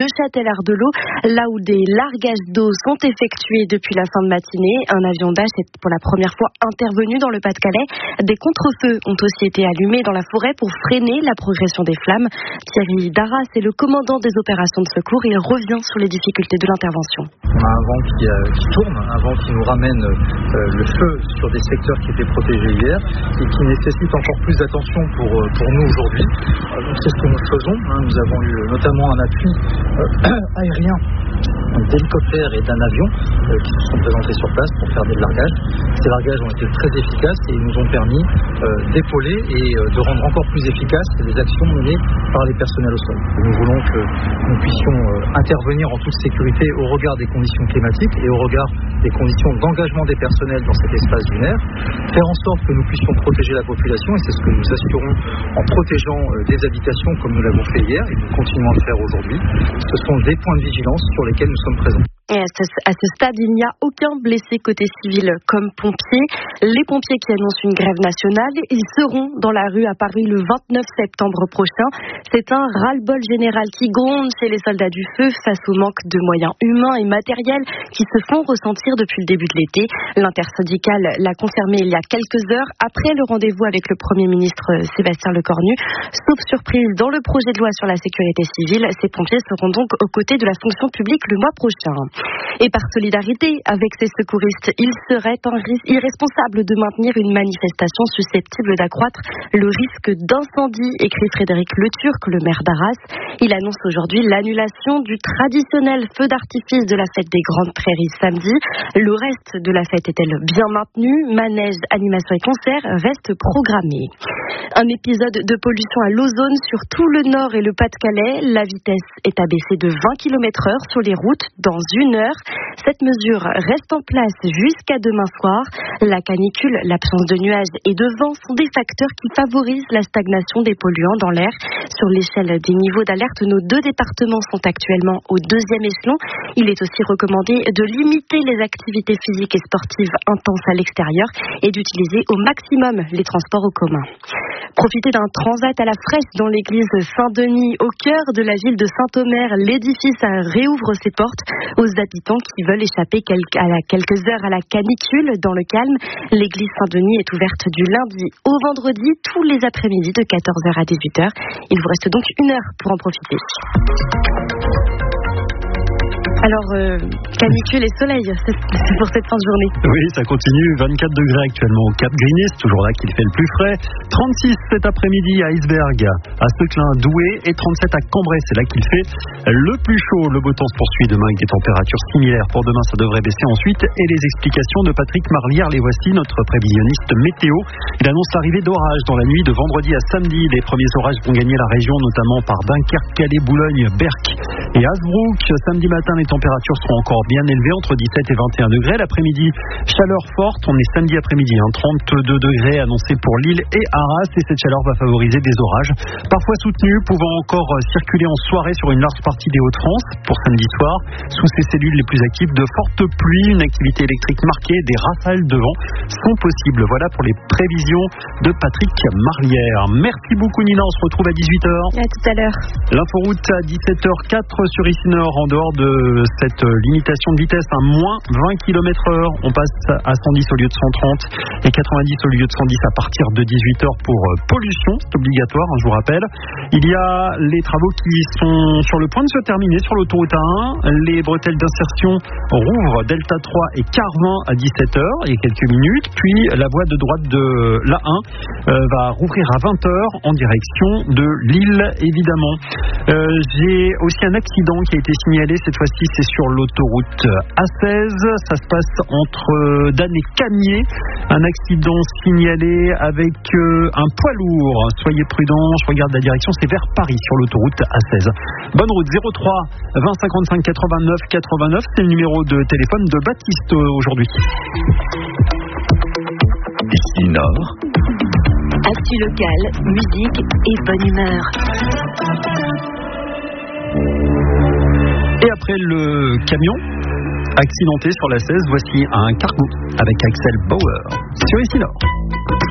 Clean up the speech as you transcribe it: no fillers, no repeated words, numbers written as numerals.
Neuchâtel-Ardelot, là où des largages d'eau sont effectués depuis la fin de matinée. Un avion Dash est pour la première fois intervenu dans le Pas-de-Calais. Des contre-feux ont aussi été allumés dans la forêt pour freiner la progression des flammes. Thierry Darras est le commandant des opérations de secours. Il revient sur les difficultés de l'intervention. On a un vent qui tourne, un vent qui nous ramène le feu sur des secteurs qui étaient protégés hier et qui nécessite encore plus d'attention pour nous aujourd'hui. C'est ce que nous faisons. Nous avons eu notamment un appui aérien d'hélicoptères et d'un avion qui se sont présentés sur place pour faire des largages. Ces largages ont été très efficaces et ils nous ont permis d'épauler et de rendre encore plus efficaces les actions menées par les personnels au sol. Nous voulons que nous puissions intervenir en toute sécurité au regard des conditions climatiques et au regard des conditions d'engagement des personnels dans cet espace dunaire, faire en sorte que nous puissions protéger la population, et c'est ce que nous assurons en protégeant des habitations comme nous l'avons fait hier et nous continuons à le faire aujourd'hui. Ce sont des points de vigilance sur lesquels nous sommes présents. Et à ce stade, il n'y a aucun blessé côté civil comme pompiers. Les pompiers qui annoncent une grève nationale, ils seront dans la rue à Paris le 29 septembre prochain. C'est un ras-le-bol général qui gronde chez les soldats du feu face au manque de moyens humains et matériels qui se font ressentir depuis le début de l'été. L'intersyndicale l'a confirmé il y a quelques heures après le rendez-vous avec le Premier ministre Sébastien Lecornu. Sauf surprise, dans le projet de loi sur la sécurité civile, ces pompiers seront donc aux côtés de la fonction publique le mois prochain. Et par solidarité avec ces secouristes, il serait irresponsable de maintenir une manifestation susceptible d'accroître le risque d'incendie, écrit Frédéric Le Turc, le maire d'Arras. Il annonce aujourd'hui l'annulation du traditionnel feu d'artifice de la fête des Grandes Prairies samedi. Le reste de la fête est-elle bien maintenue? Manège, animation et concerts restent programmés. Un épisode de pollution à l'ozone sur tout le nord et le Pas-de-Calais. La vitesse est abaissée de 20 km/h sur les routes dans une heure. Cette mesure reste en place jusqu'à demain soir. La canicule, l'absence de nuages et de vent sont des facteurs qui favorisent la stagnation des polluants dans l'air. Sur l'échelle des niveaux d'alerte, nos 2 départements sont actuellement au 2e échelon. Il est aussi recommandé de limiter les activités physiques et sportives intenses à l'extérieur et d'utiliser au maximum les transports en commun. Profiter d'un transat à la fraîche dans l'église Saint-Denis, au cœur de la ville de Saint-Omer. L'édifice réouvre ses portes aux habitants qui veulent échapper quelques heures à la canicule dans le calme. L'église Saint-Denis est ouverte du lundi au vendredi, tous les après-midi de 14h à 18h. Il vous reste donc 1 heure pour en profiter. Alors, canicule et soleil, c'est pour cette fin de journée. Oui, ça continue. 24 degrés actuellement au Cap Grigny, c'est toujours là qu'il fait le plus frais. 36 cet après-midi à Iceberg, à Seclin, Douai, et 37 à Cambrai, c'est là qu'il fait le plus chaud. Le beau temps se poursuit demain avec des températures similaires. Pour demain, ça devrait baisser ensuite. Et les explications de Patrick Marlière, les voici, notre prévisionniste météo. Il annonce l'arrivée d'orages dans la nuit de vendredi à samedi. Les premiers orages vont gagner la région, notamment par Dunkerque, Calais, Boulogne, Berck et Hasbrook. Samedi matin, les températures seront encore bien élevées, entre 17 et 21 degrés. L'après-midi, chaleur forte. On est samedi après-midi, 32 degrés annoncés pour Lille et Arras. Et cette chaleur va favoriser des orages, parfois soutenus, pouvant encore circuler en soirée sur une large partie des Hauts-de-France. Pour samedi soir, sous ces cellules les plus actives, de fortes pluies, une activité électrique marquée, des rafales de vent sont possibles. Voilà pour les prévisions de Patrick Marlière. Merci beaucoup Nina, on se retrouve à 18h. À tout à l'heure. L'inforoute à 17h04 sur ici Nord, en dehors de cette limitation de vitesse à moins 20 km/h. On passe à 110 au lieu de 130 et 90 au lieu de 110 à partir de 18h pour pollution. C'est obligatoire, je vous rappelle. Il y a les travaux qui sont sur le point de se terminer sur l'autoroute A1. Les bretelles d'insertion rouvrent Delta 3 et Car 20 à 17h, il y a quelques minutes. Puis la voie de droite de l'A1 va rouvrir à 20h en direction de Lille, évidemment. J'ai aussi un accident qui a été signalé, cette fois-ci c'est sur l'autoroute A16, ça se passe entre Danne et Camier, un accident signalé avec un poids lourd, soyez prudents, je regarde la direction, c'est vers Paris sur l'autoroute A16. Bonne route. 03 20 55 89 89, c'est le numéro de téléphone de Baptiste aujourd'hui. Ici Nord. Actu locale, musique et bonne humeur. Et après le camion accidenté sur la 16, voici un cargo avec Axel Bauer sur ici Nord.